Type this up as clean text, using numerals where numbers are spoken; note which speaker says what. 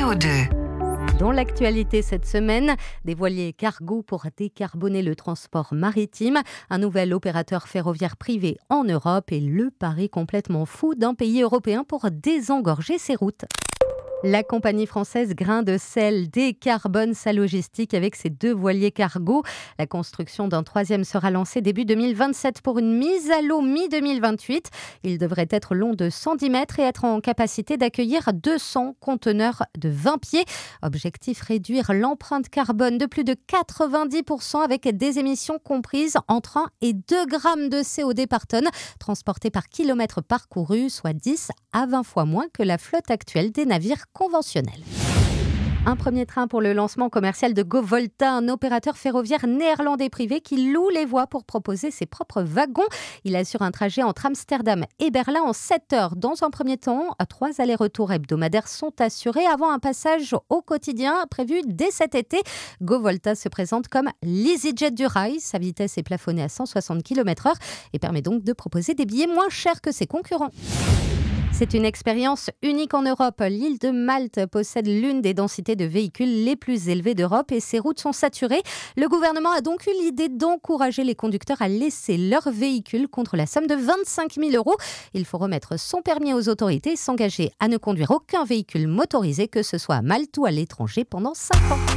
Speaker 1: CO2.
Speaker 2: Dans l'actualité cette semaine, des voiliers cargo pour décarboner le transport maritime, un nouvel opérateur ferroviaire privé en Europe et le pari complètement fou d'un pays européen pour désengorger ses routes. La compagnie française Grain de Sel décarbone sa logistique avec ses 2 voiliers cargo. La construction d'un 3e sera lancée début 2027 pour une mise à l'eau mi-2028. Il devrait être long de 110 mètres et être en capacité d'accueillir 200 conteneurs de 20 pieds. Objectif, réduire l'empreinte carbone de plus de 90% avec des émissions comprises entre 1 et 2 grammes de CO2 par tonne, transportées par kilomètre parcouru, soit 10 à 20 fois moins que la flotte actuelle des navires conventionnels. Un premier train pour le lancement commercial de GoVolta, un opérateur ferroviaire néerlandais privé qui loue les voies pour proposer ses propres wagons. Il assure un trajet entre Amsterdam et Berlin en 7 heures. Dans un premier temps, 3 allers-retours hebdomadaires sont assurés avant un passage au quotidien prévu dès cet été. GoVolta se présente comme l'EasyJet du rail. Sa vitesse est plafonnée à 160 km/h et permet donc de proposer des billets moins chers que ses concurrents. C'est une expérience unique en Europe. L'île de Malte possède l'une des densités de véhicules les plus élevées d'Europe et ses routes sont saturées. Le gouvernement a donc eu l'idée d'encourager les conducteurs à laisser leur véhicule contre la somme de 25 000 €. Il faut remettre son permis aux autorités et s'engager à ne conduire aucun véhicule motorisé, que ce soit à Malte ou à l'étranger, pendant 5 ans.